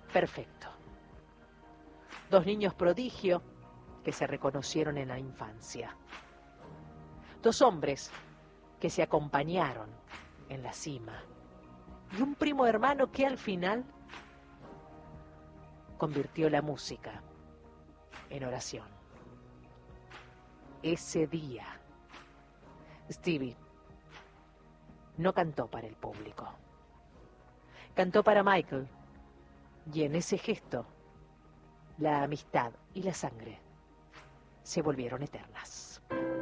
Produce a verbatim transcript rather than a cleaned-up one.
perfecto. Dos niños prodigio que se reconocieron en la infancia. Dos hombres que se acompañaron en la cima. Y un primo hermano que al final convirtió la música en oración. Ese día, Stevie no cantó para el público. Cantó para Michael. Y en ese gesto, la amistad y la sangre se volvieron eternas.